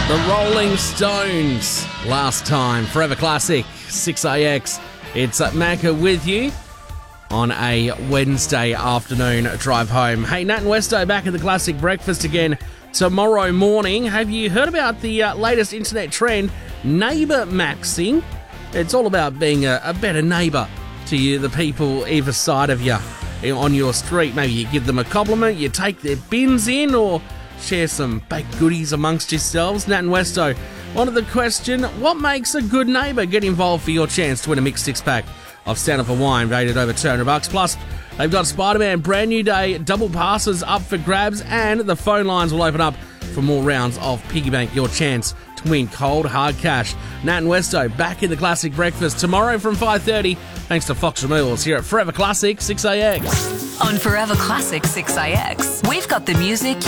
The Rolling Stones, Last Time, Forever Classic, 6AX. It's Macca with you on a Wednesday afternoon drive home. Hey, Nat and Westo back at the Classic Breakfast again tomorrow morning. Have you heard about the latest internet trend, neighbour maxing? It's all about being a better neighbour to you, the people either side of you on your street. Maybe you give them a compliment, you take their bins in, or share some baked goodies amongst yourselves. Nat and Westo, one of the question, what makes a good neighbour? Get involved for your chance to win a mixed six-pack of Stand Up for Wine, rated over $200. Plus, they've got Spider-Man Brand New Day, double passes up for grabs, and the phone lines will open up for more rounds of Piggy Bank, your chance to win cold, hard cash. Nat and Westo back in the Classic Breakfast tomorrow from 5:30, thanks to Fox Removals here at Forever Classic 6AX. On Forever Classic 6AX, we've got the music